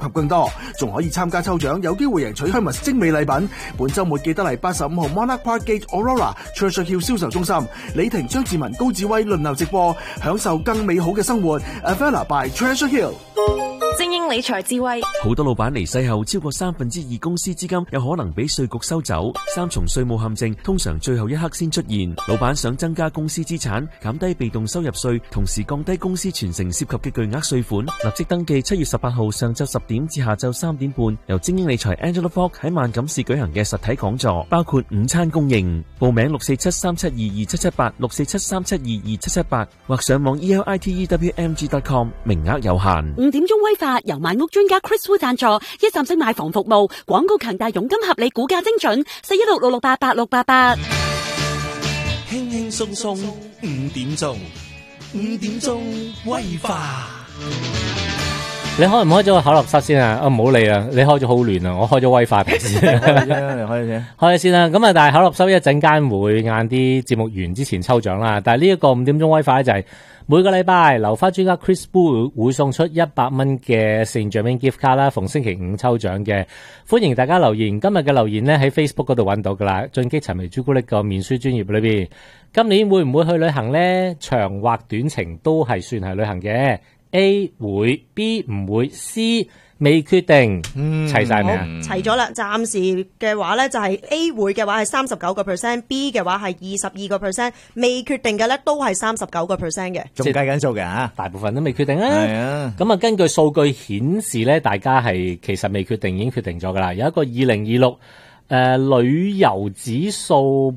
及更多，仲可以參加抽獎，有機會贏取Hermes精美禮品。本週末記得嚟85號 Monarch Park Gate Aurora Treasure Hill 銷售中心，李婷、張志文、高志威輪流直播，享受更美好嘅生活。Avella by Treasure Hill。 精英理財智慧， 好多老闆離世後超過2/3公司資金有可能俾稅局收走，三重稅務陷阱通常最後一刻先出現。老闆想增加公司資產，減低被動收入稅，同時降低公司傳承涉及嘅巨額稅款，立即登記7月18號上晝10點至下晝3點半，由精英理財 Angela Fogg 喺萬錦市舉行嘅實體講座，包括午餐供應。報名647-372-2778 647-372-2778或上網 elitewmg.com， 名額有限。 5點鐘威化由買屋專家 Chris Wu 贊助，一站式買房服務，廣告強大，佣金合理，估價精準，416-668-8688。 輕輕鬆鬆5點鐘，5點鐘威化。 你開唔開咗個可樂室先啊？唔好理啦，你開咗好亂啊！我開咗威化先， 你開先， 開先啦。咁啊，但係可樂室一陣間會晏啲節目完之前抽獎啦。但係呢一個5點鐘威化咧就係每個禮拜流花專家 Chris Wu 會送出100蚊嘅St. Germain gift card啦，逢星期5抽獎嘅，歡迎大家留言。今日嘅留言咧喺 Facebook 嗰度揾到噶啦，進擊陳眉朱古力個面書專頁裏邊。今年會唔會去旅行咧？長或短程都係算係旅行嘅。A 會 ，B 唔會 ，C 未決定。齊晒未啊？ 齊咗啦。暫時嘅話咧就係 A 會嘅話係39%，B 嘅話係22%，未決定嘅咧都係39%嘅。 仲計緊數嘅吓， 大部分都未決定啊。 係啊。 咁啊，根據數據顯示咧，大家係其實未決定已經決定咗噶啦。有一個2026旅遊指數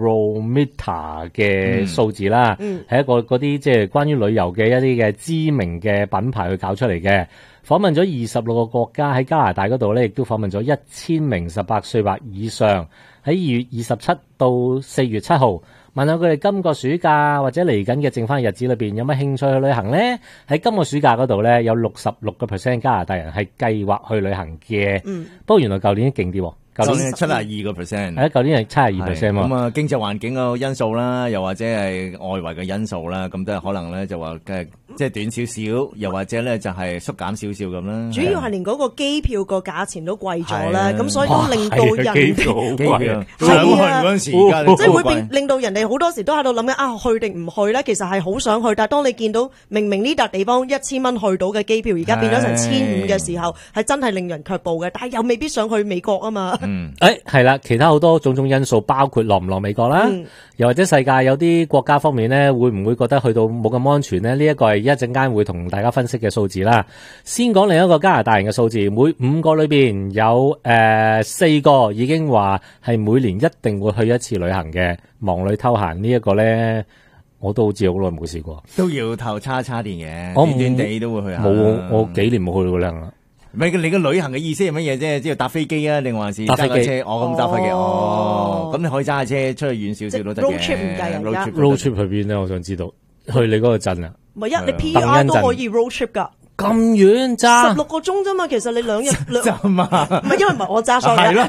Barometer 嘅數字啦，係一個嗰啲即係關於旅遊嘅一啲嘅知名嘅品牌去搞出嚟嘅。訪問咗26個國家，喺加拿大嗰度咧，亦都訪問咗1000名18歲或以上。喺2月27到4月7號，問下佢哋今個暑假或者嚟緊嘅剩翻日子裏邊有乜興趣去旅行咧？喺今個暑假嗰度咧，有66% 加拿大人係計劃去旅行嘅。不過原來舊年勁啲喎。 舊年72%， 係啊，舊年係72%嘛。 咁啊，經濟環境個因素啦，又或者係外圍嘅因素啦，咁都係可能咧就話即係短少少，又或者咧就係縮減少少咁啦。 主要係連嗰個機票個價錢都貴咗啦，咁所以都令到人機票好貴啊！ 係啊，嗰陣時而家即係會令到人哋好多時都喺度諗緊啊，去定唔去咧？其實係好想去，但係當你見到明明呢笪地方1000蚊去到嘅機票，而家變咗成1500嘅時候，係真係令人卻步嘅。但係又未必想去美國啊嘛。 係啦，其他好多種種因素，包括落唔落美國啦，又或者世界有啲國家方面咧，會唔會覺得去到冇咁安全咧？呢一個係一陣間會同大家分析嘅數字啦。先講另一個加拿大人嘅數字，每5個裏邊有4個已經話係每年一定會去一次旅行嘅。忙裏偷閒呢一個咧，我都好似好耐冇試過， 都要頭叉啲嘅，短短地都會去下。 冇，我幾年冇去過旅行啦。 唔係你個旅行嘅意思係乜嘢啫？即係搭飛機啊，定還是揸架車？咁搭飛機咁你可以揸架車出去遠少少都得嘅。 road trip 唔計人家。 road trip 去邊咧？我想知道。去你嗰個鎮啊？ 唔係你 PR 都可以 road trip 㗎。 咁遠揸 16個鐘啫嘛，其實你2日啫嘛， 唔係因為唔係我揸所以係咯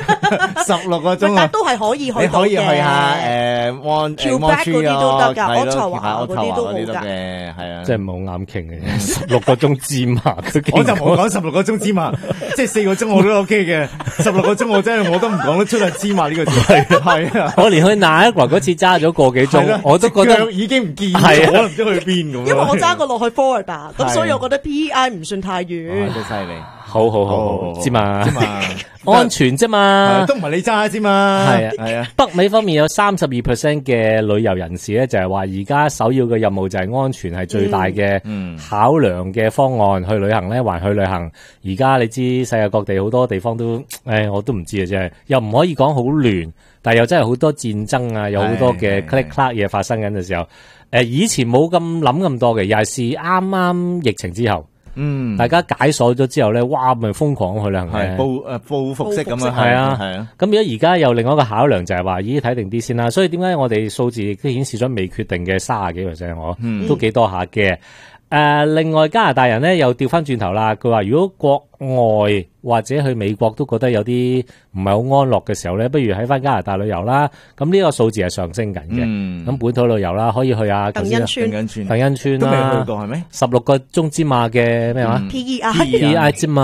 ，16個鐘但都係可以去到嘅。 你可以去下 Quebec 嗰啲都得㗎，渥太華嗰啲都好㗎， 係啊， 即係唔係好啱傾嘅，16個鐘芝麻我就冇講16個鐘芝麻，即係4個鐘我都 OK 嘅，16個鐘我真係我都唔講得出係芝麻呢個字，係啊， 我連去Niagara嗰次揸咗個幾鐘，我都覺得已經唔見咗，可能唔知去邊咁。 因為我揸過落去 Florida，咁所以我覺得。PEI 唔算太遠， 都犀利， 好，知嘛？安全啫嘛， 都唔係你揸啫嘛。 係啊。北美方面有32% 嘅旅遊人士咧，就係話而家首要嘅任務就係安全係最大嘅考量嘅方案。去旅行咧，還去旅行。而家你知世界各地好多地方都，我都唔知啊，真係又唔可以講好亂，但係又真係好多戰爭啊，有好多嘅 click clack 嘢發生緊嘅時候。以前冇咁諗咁多嘅，尤其是啱啱疫情之後，大家解鎖咗之後咧，哇，咪瘋狂去旅行嘅， 報復式咁啊， 係啊。咁如果而家有另外一個考量就係話，咦，睇定啲先啦。所以點解我哋數字亦都顯示咗未決定嘅30幾%，都幾多下嘅。另外加拿大人咧又調翻轉頭啦，佢話如果國外或者去美國都覺得有啲唔係好安樂嘅時候咧，不如喺翻加拿大旅遊啦。咁呢個數字係上升緊嘅。咁本土旅遊啦，可以去下鄧恩村啦， 都未去過係咩？ 16個鐘之馬嘅咩話？ PEI 之馬。